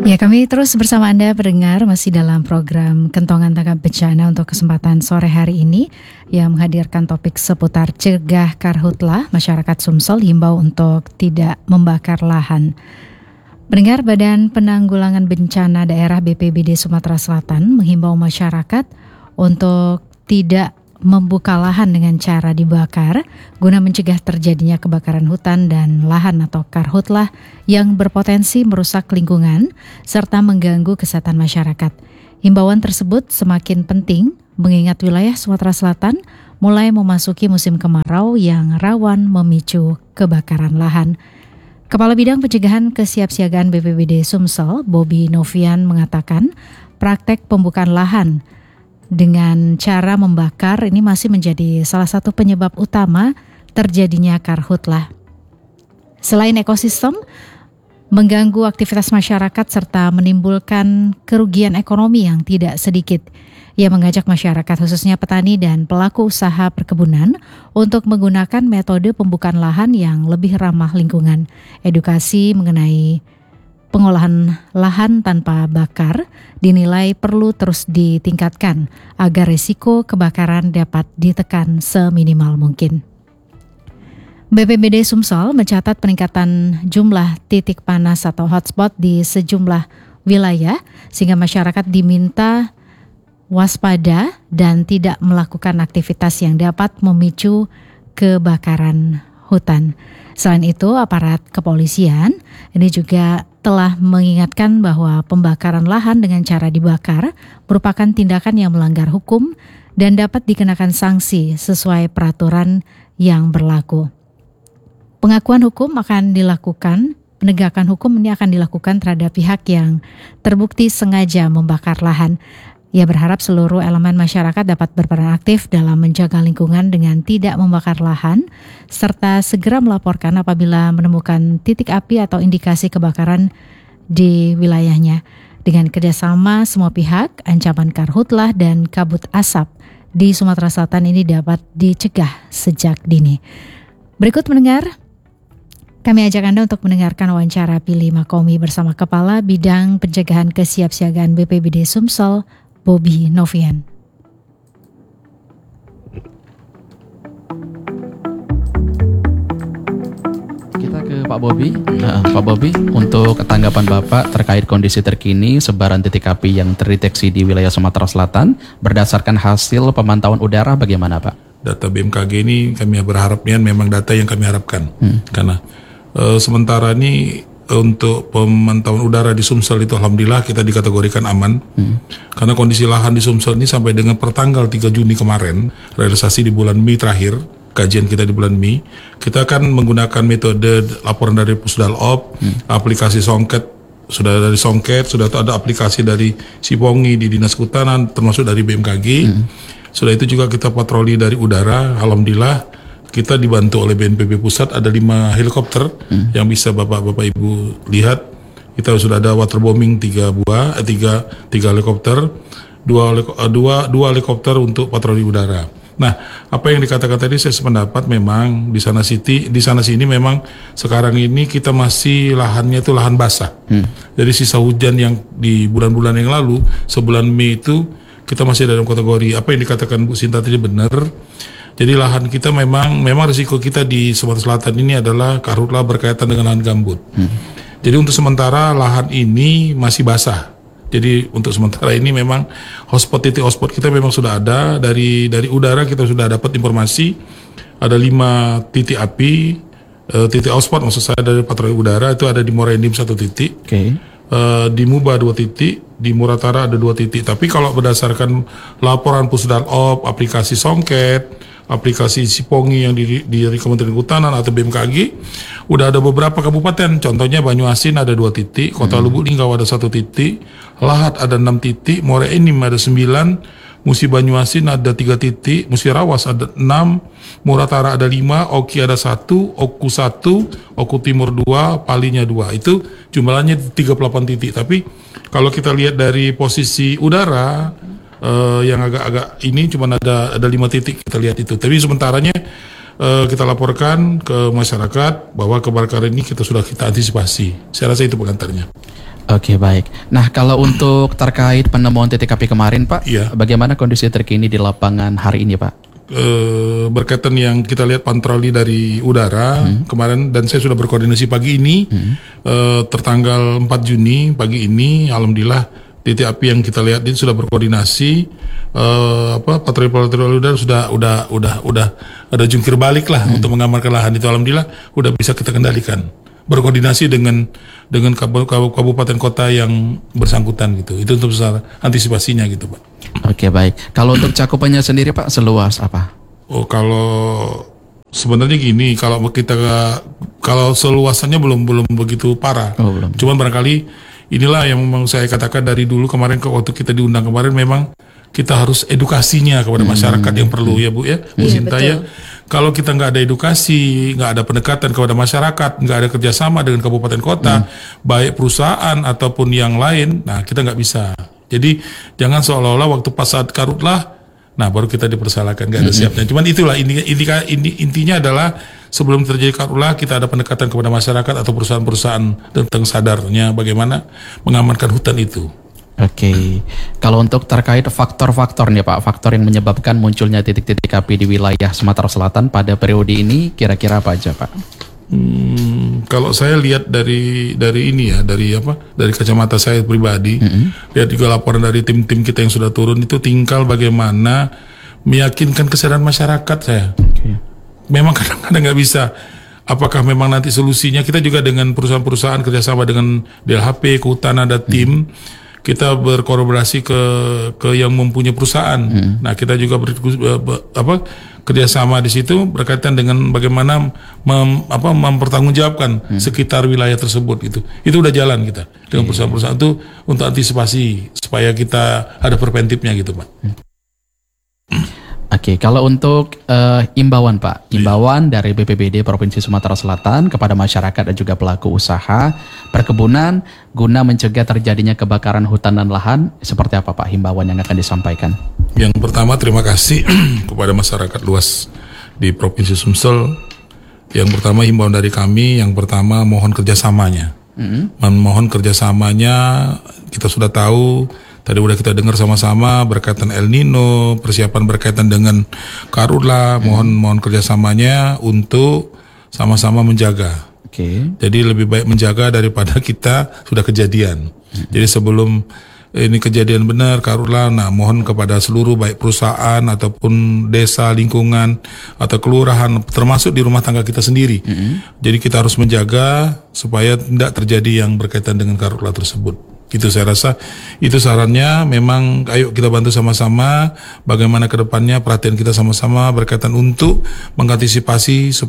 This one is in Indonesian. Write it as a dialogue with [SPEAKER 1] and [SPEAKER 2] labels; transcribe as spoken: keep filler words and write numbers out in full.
[SPEAKER 1] Ya, kami terus bersama Anda pendengar masih dalam program Kentongan Tanggap Bencana untuk kesempatan sore hari ini yang menghadirkan topik seputar cegah karhutlah. Masyarakat Sumsel himbau untuk tidak membakar lahan. Pendengar, Badan Penanggulangan Bencana Daerah B P B D Sumatera Selatan menghimbau masyarakat untuk tidak membuka lahan dengan cara dibakar guna mencegah terjadinya kebakaran hutan dan lahan atau karhutlah yang berpotensi merusak lingkungan serta mengganggu kesehatan masyarakat. Himbauan tersebut semakin penting mengingat wilayah Sumatera Selatan mulai memasuki musim kemarau yang rawan memicu kebakaran lahan. Kepala Bidang Pencegahan Kesiapsiagaan B P B D Sumsel, Bobi Novian, mengatakan praktek pembukaan lahan dengan cara membakar ini masih menjadi salah satu penyebab utama terjadinya karhutlah. Selain ekosistem, mengganggu aktivitas masyarakat serta menimbulkan kerugian ekonomi yang tidak sedikit. Ia mengajak masyarakat khususnya petani dan pelaku usaha perkebunan untuk menggunakan metode pembukaan lahan yang lebih ramah lingkungan. Edukasi mengenai pengolahan lahan tanpa bakar dinilai perlu terus ditingkatkan agar risiko kebakaran dapat ditekan seminimal mungkin. B P B D Sumsel mencatat peningkatan jumlah titik panas atau hotspot di sejumlah wilayah sehingga masyarakat diminta waspada dan tidak melakukan aktivitas yang dapat memicu kebakaran hutan. Selain itu, aparat kepolisian ini juga telah mengingatkan bahwa pembakaran lahan dengan cara dibakar merupakan tindakan yang melanggar hukum dan dapat dikenakan sanksi sesuai peraturan yang berlaku. Pengakuan hukum akan dilakukan, penegakan hukum ini akan dilakukan terhadap pihak yang terbukti sengaja membakar lahan. Ia berharap seluruh elemen masyarakat dapat berperan aktif dalam menjaga lingkungan dengan tidak membakar lahan, serta segera melaporkan apabila menemukan titik api atau indikasi kebakaran di wilayahnya. Dengan kerjasama semua pihak, ancaman karhutlah dan kabut asap di Sumatera Selatan ini dapat dicegah sejak dini. Berikut mendengar, kami ajak Anda untuk mendengarkan wawancara Pilih Makomi bersama Kepala Bidang Pencegahan Kesiapsiagaan B P B D Sumsel, Bobi Novian.
[SPEAKER 2] Kita ke Pak Bobi. Nah, Pak Bobi, untuk tanggapan Bapak terkait kondisi terkini sebaran titik api yang terdeteksi di wilayah Sumatera Selatan berdasarkan hasil pemantauan udara bagaimana, Pak?
[SPEAKER 3] Data B M K G ini kami berharapnya memang data yang kami harapkan. Hmm. Karena e, sementara ini untuk pemantauan udara di Sumsel itu alhamdulillah kita dikategorikan aman. Hmm. Karena kondisi lahan di Sumsel ini sampai dengan pertanggal tiga Juni kemarin, realisasi di bulan Mei terakhir, kajian kita di bulan Mei, kita akan menggunakan metode laporan dari Pusdalop, hmm. aplikasi Songket, sudah dari Songket, sudah ada aplikasi dari Sipongi di Dinas Kehutanan, termasuk dari B M K G. Hmm. Sudah itu juga kita patroli dari udara, alhamdulillah kita dibantu oleh B N P B Pusat, ada lima helikopter hmm. yang bisa bapak-bapak ibu lihat. Kita sudah ada waterbombing tiga buah, eh, tiga tiga helikopter, dua dua dua helikopter untuk patroli udara. Nah, apa yang dikatakan tadi saya sependapat memang di sana sini di sana sini memang sekarang ini kita masih lahannya itu lahan basah. Hmm. Jadi sisa hujan yang di bulan-bulan yang lalu, sebulan Mei itu kita masih dalam kategori apa yang dikatakan Bu Sinta tadi benar. Jadi lahan kita memang memang risiko kita di Sumatera Selatan ini adalah karhutlah berkaitan dengan lahan gambut. Hmm. Jadi untuk sementara lahan ini masih basah. Jadi untuk sementara ini memang hotspot titik hotspot kita memang sudah ada dari dari udara kita sudah dapat informasi ada lima titik api, uh, titik hotspot maksud saya dari patroli udara itu ada di Morendim satu titik. Okay. Uh, di Muba dua titik, di Muratara ada dua titik. Tapi kalau berdasarkan laporan Pusdalop, aplikasi Songket, aplikasi Sipongi yang di, di dari Kementerian Kehutanan atau B M K G, udah ada beberapa kabupaten. Contohnya Banyuasin ada dua titik, Kota hmm. Lubuk Linggau ada satu titik, Lahat ada enam titik, Muara Enim ada sembilan, Musi Banyuasin ada tiga titik, Musi Rawas ada enam, Muratara ada lima, Oki ada satu, Oku satu, Oku Timur dua, Palinya dua. Itu jumlahnya tiga puluh delapan titik. Tapi kalau kita lihat dari posisi udara uh, yang agak-agak ini cuma ada ada lima titik kita lihat itu. Tapi sementaranya uh, kita laporkan ke masyarakat bahwa kebakaran ini kita sudah kita antisipasi. Saya rasa itu pengantarnya.
[SPEAKER 2] Oke, baik. Nah, kalau untuk terkait penemuan titik api kemarin, Pak,
[SPEAKER 3] Iya.
[SPEAKER 2] bagaimana kondisi terkini di lapangan hari ini, Pak?
[SPEAKER 3] Eh, berkaitan yang kita lihat patroli dari udara kemarin, dan saya sudah berkoordinasi pagi ini, eh, tertanggal empat Juni pagi ini, alhamdulillah titik api yang kita lihat ini sudah berkoordinasi, eh, apa patroli-patroli udara sudah udah udah udah ada jungkir balik lah untuk mengamankan lahan itu, alhamdulillah udah bisa kita kendalikan, berkoordinasi dengan dengan kabu- kabu- kabupaten kota yang bersangkutan gitu. Itu untuk besar antisipasinya gitu, Pak.
[SPEAKER 2] Oke, baik. Kalau untuk cakupannya sendiri, Pak, seluas apa?
[SPEAKER 3] Oh, kalau sebenarnya gini, kalau kita kalau seluasannya belum belum begitu parah.
[SPEAKER 2] Oh, belum.
[SPEAKER 3] Cuman barangkali inilah yang memang saya katakan dari dulu kemarin ke waktu kita diundang kemarin, memang kita harus edukasinya kepada masyarakat yang perlu ya Bu ya, Bu
[SPEAKER 1] Iya,
[SPEAKER 3] Sinta
[SPEAKER 1] betul.
[SPEAKER 3] ya. Kalau kita nggak ada edukasi, nggak ada pendekatan kepada masyarakat, nggak ada kerjasama dengan kabupaten kota, baik perusahaan ataupun yang lain, nah kita nggak bisa. Jadi jangan seolah-olah waktu pas saat karhutlah, nah baru kita dipersalahkan nggak ada siapnya. Cuman itulah ini, ini, ini intinya adalah sebelum terjadi karhutlah kita ada pendekatan kepada masyarakat atau perusahaan-perusahaan tentang sadarnya bagaimana mengamankan hutan itu.
[SPEAKER 2] Oke, kalau untuk terkait faktor-faktor nih Pak, faktor yang menyebabkan munculnya titik-titik api di wilayah Sumatera Selatan pada periode ini kira-kira apa aja Pak?
[SPEAKER 3] Hmm, kalau saya lihat dari dari ini ya, dari apa? Dari kacamata saya pribadi, mm-hmm. lihat juga laporan dari tim-tim kita yang sudah turun, itu tinggal bagaimana meyakinkan kesadaran masyarakat saya.
[SPEAKER 2] Okay.
[SPEAKER 3] Memang kadang-kadang nggak bisa. Apakah memang nanti solusinya kita juga dengan perusahaan-perusahaan kerjasama dengan D L H P, Kehutanan, ada tim. Mm-hmm. Kita berkolaborasi ke ke yang mempunyai perusahaan. Hmm. Nah, kita juga ber, ber, apa kerjasama di situ berkaitan dengan bagaimana mem, apa mempertanggungjawabkan hmm. sekitar wilayah tersebut gitu. Itu udah jalan kita dengan hmm. perusahaan-perusahaan itu untuk antisipasi supaya kita ada preventifnya gitu, Pak.
[SPEAKER 2] Hmm. Oke, kalau untuk uh, imbauan Pak, imbauan dari B P B D Provinsi Sumatera Selatan kepada masyarakat dan juga pelaku usaha perkebunan guna mencegah terjadinya kebakaran hutan dan lahan, seperti apa Pak himbauan yang akan disampaikan?
[SPEAKER 3] Yang pertama, terima kasih kepada masyarakat luas di Provinsi Sumsel. Yang pertama, himbauan dari kami, yang pertama mohon kerjasamanya. Mm-hmm. Mohon kerjasamanya, kita sudah tahu. Tadi udah kita dengar sama-sama berkaitan El Nino, persiapan berkaitan dengan karhutlah, mohon mohon kerjasamanya untuk sama-sama menjaga. Oke. Okay. Jadi lebih baik menjaga daripada kita sudah kejadian. Hmm. Jadi sebelum ini kejadian benar karhutlah, nah mohon kepada seluruh baik perusahaan ataupun desa, lingkungan atau kelurahan, termasuk di rumah tangga kita sendiri. Hmm. Jadi kita harus menjaga supaya tidak terjadi yang berkaitan dengan karhutlah tersebut. Itu saya rasa, itu sarannya. Memang ayo kita bantu sama-sama bagaimana ke depannya, perhatian kita sama-sama berkaitan untuk mengantisipasi